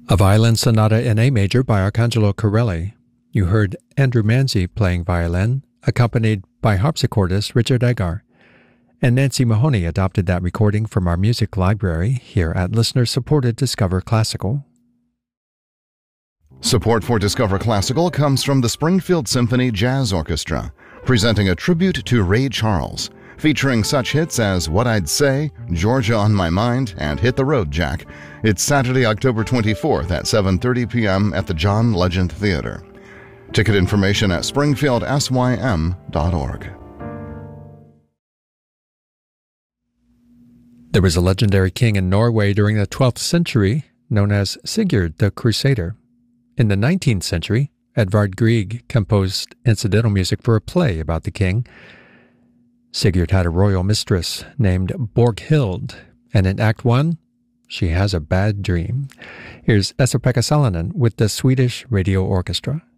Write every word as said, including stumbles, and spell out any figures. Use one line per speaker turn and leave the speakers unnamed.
A violin sonata in A major by Arcangelo Corelli. You heard Andrew Manzi playing violin, accompanied by harpsichordist Richard Egar. And Nancy Mahoney adopted that recording from our music library here at listener-supported Discover Classical.
Support for Discover Classical comes from the Springfield Symphony Jazz Orchestra, presenting a tribute to Ray Charles, featuring such hits as What I'd Say, Georgia on My Mind, and Hit the Road, Jack. It's Saturday, October twenty-fourth at seven thirty p.m. at the John Legend Theater. Ticket information at springfield s y m dot org.
There was a legendary king in Norway during the twelfth century known as Sigurd the Crusader. In the nineteenth century, Edvard Grieg composed incidental music for a play about the king. Sigurd had a royal mistress named Borghild, and in Act One, she has a bad dream. Here's Esa-Pekka Salonen with the Swedish Radio Orchestra.